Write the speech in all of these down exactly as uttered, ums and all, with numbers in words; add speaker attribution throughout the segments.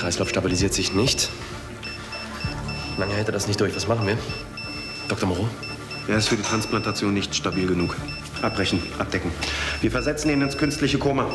Speaker 1: Kreislauf stabilisiert sich nicht. Lange hält er das nicht durch. Was machen wir? Doktor Moreau?
Speaker 2: Er ist für die Transplantation nicht stabil genug. Abbrechen, abdecken. Wir versetzen ihn ins künstliche Koma.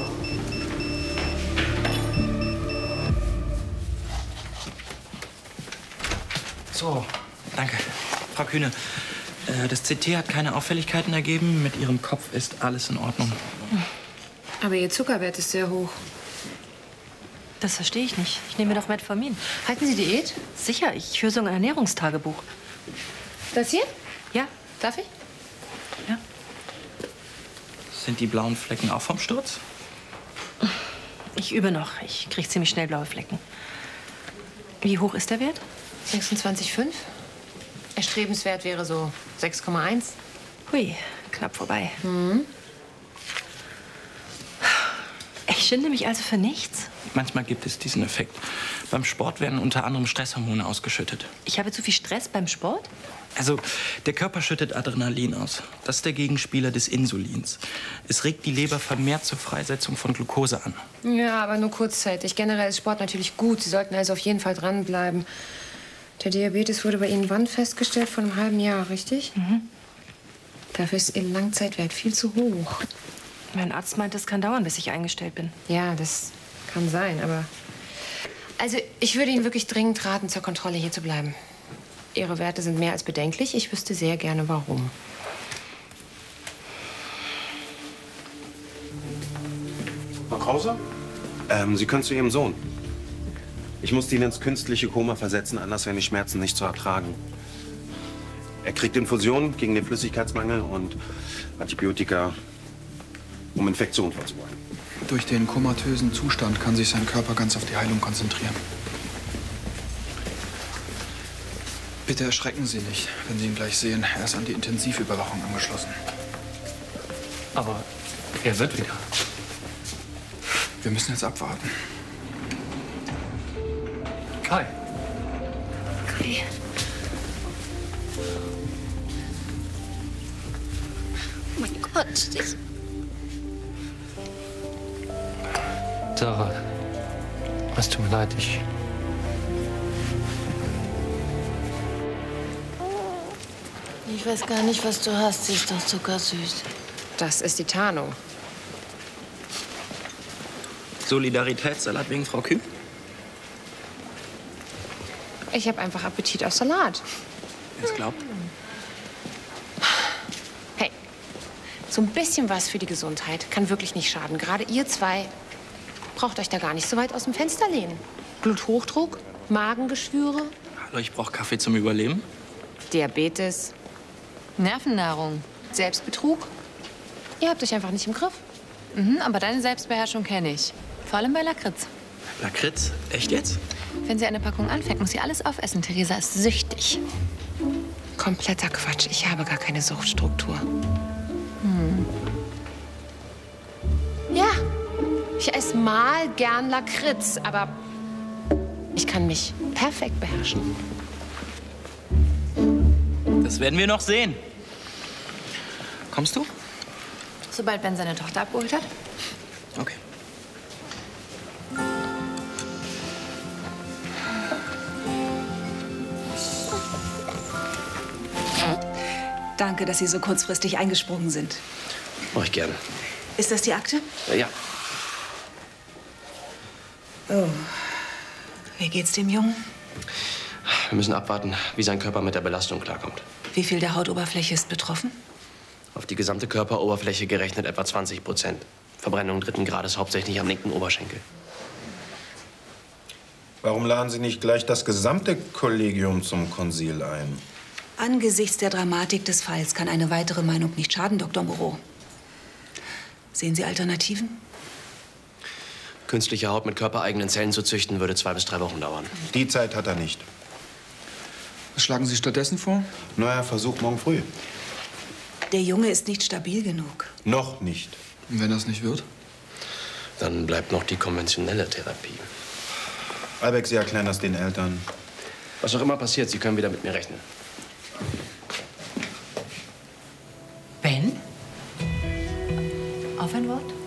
Speaker 3: So, danke. Frau Kühne, äh, das C T hat keine Auffälligkeiten ergeben. Mit Ihrem Kopf ist alles in Ordnung.
Speaker 4: Aber Ihr Zuckerwert ist sehr hoch.
Speaker 5: Das verstehe ich nicht. Ich nehme doch Metformin.
Speaker 4: Halten Sie Diät?
Speaker 5: Sicher, ich führe so ein Ernährungstagebuch.
Speaker 4: Das hier?
Speaker 5: Ja.
Speaker 4: Darf ich?
Speaker 5: Ja.
Speaker 3: Sind die blauen Flecken auch vom Sturz?
Speaker 5: Ich übe noch. Ich kriege ziemlich schnell blaue Flecken. Wie hoch ist der Wert?
Speaker 4: sechsundzwanzig Komma fünf. Erstrebenswert wäre so sechs Komma eins.
Speaker 5: Hui, knapp vorbei.
Speaker 4: Mhm.
Speaker 5: Ich schinde mich also für nichts?
Speaker 3: Manchmal gibt es diesen Effekt. Beim Sport werden unter anderem Stresshormone ausgeschüttet.
Speaker 5: Ich habe zu viel Stress beim Sport?
Speaker 3: Also, der Körper schüttet Adrenalin aus. Das ist der Gegenspieler des Insulins. Es regt die Leber vermehrt zur Freisetzung von Glucose an.
Speaker 4: Ja, aber nur kurzzeitig. Generell ist Sport natürlich gut. Sie sollten also auf jeden Fall dranbleiben. Der Diabetes wurde bei Ihnen wann festgestellt? Vor einem halben Jahr, richtig?
Speaker 5: Mhm.
Speaker 4: Dafür ist Ihr Langzeitwert viel zu hoch.
Speaker 5: Mein Arzt meint, es kann dauern, bis ich eingestellt bin.
Speaker 4: Ja, das kann sein, aber... Also, ich würde Ihnen wirklich dringend raten, zur Kontrolle hier zu bleiben. Ihre Werte sind mehr als bedenklich. Ich wüsste sehr gerne, warum.
Speaker 2: Frau Krause? Ähm, Sie können zu Ihrem Sohn. Ich musste ihn ins künstliche Koma versetzen, anders wären die Schmerzen nicht zu ertragen. Er kriegt Infusionen gegen den Flüssigkeitsmangel und Antibiotika, um Infektionen vorzubeugen.
Speaker 6: Durch den komatösen Zustand kann sich sein Körper ganz auf die Heilung konzentrieren. Bitte erschrecken Sie nicht, wenn Sie ihn gleich sehen. Er ist an die Intensivüberwachung angeschlossen.
Speaker 1: Aber er wird wieder.
Speaker 6: Wir müssen jetzt abwarten.
Speaker 1: Kai.
Speaker 5: Kai.
Speaker 7: Oh mein Gott, ich...
Speaker 1: Sarah, es tut mir leid, ich...
Speaker 7: Ich weiß gar nicht, was du hast. Sie ist doch zuckersüß.
Speaker 4: Das ist die Tarnung.
Speaker 3: Solidaritätssalat wegen Frau Kühn?
Speaker 4: Ich habe einfach Appetit auf Salat.
Speaker 3: Wer es glaubt.
Speaker 4: Hey, so ein bisschen was für die Gesundheit kann wirklich nicht schaden. Gerade ihr zwei braucht euch da gar nicht so weit aus dem Fenster lehnen. Bluthochdruck, Magengeschwüre,
Speaker 3: Hallo, ich brauche Kaffee zum Überleben.
Speaker 4: Diabetes,
Speaker 7: Nervennahrung.
Speaker 4: Selbstbetrug. Ihr habt euch einfach nicht im Griff.
Speaker 7: Mhm, aber deine Selbstbeherrschung kenne ich. Vor allem bei Lakritz.
Speaker 3: Lakritz? Echt jetzt?
Speaker 7: Wenn sie eine Packung anfängt, muss sie alles aufessen. Theresa ist süchtig.
Speaker 4: Kompletter Quatsch. Ich habe gar keine Suchtstruktur.
Speaker 7: Hm.
Speaker 4: Ja, ich esse mal gern Lakritz, aber ich kann mich perfekt beherrschen.
Speaker 3: Das werden wir noch sehen. Kommst du?
Speaker 7: Sobald Ben seine Tochter abgeholt hat.
Speaker 3: Okay.
Speaker 8: Danke, dass Sie so kurzfristig eingesprungen sind.
Speaker 1: Mach ich gerne.
Speaker 8: Ist das die Akte?
Speaker 1: Ja, ja.
Speaker 8: Oh. Wie geht's dem Jungen?
Speaker 1: Wir müssen abwarten, wie sein Körper mit der Belastung klarkommt.
Speaker 8: Wie viel der Hautoberfläche ist betroffen?
Speaker 1: Auf die gesamte Körperoberfläche gerechnet etwa zwanzig Prozent. Verbrennung dritten Grades, hauptsächlich am linken Oberschenkel.
Speaker 9: Warum laden Sie nicht gleich das gesamte Kollegium zum Konsil ein?
Speaker 8: Angesichts der Dramatik des Falls kann eine weitere Meinung nicht schaden, Doktor Moreau. Sehen Sie Alternativen?
Speaker 1: Künstliche Haut mit körpereigenen Zellen zu züchten, würde zwei bis drei Wochen dauern.
Speaker 9: Die Zeit hat er nicht.
Speaker 6: Was schlagen Sie stattdessen vor?
Speaker 9: Neuer Versuch morgen früh.
Speaker 8: Der Junge ist nicht stabil genug.
Speaker 9: Noch nicht.
Speaker 6: Und wenn das nicht wird?
Speaker 1: Dann bleibt noch die konventionelle Therapie.
Speaker 9: Albeck, Sie erklären das den Eltern.
Speaker 1: Was auch immer passiert, Sie können wieder mit mir rechnen.
Speaker 8: Ben?
Speaker 7: Auf ein Wort?